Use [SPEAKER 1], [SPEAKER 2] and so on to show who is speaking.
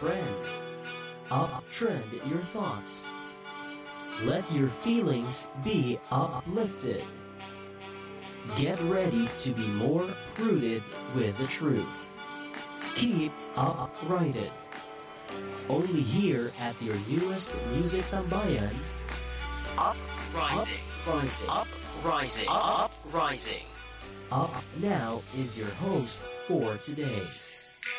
[SPEAKER 1] friend. Uptrend your thoughts. Let your feelings be uplifted. Get ready to be more rooted with the truth. Keep uprighted. Only here at your newest music tambayan,
[SPEAKER 2] Uprising.
[SPEAKER 1] Uprising.
[SPEAKER 2] Uprising. Uprising.
[SPEAKER 1] Up now is your host for today.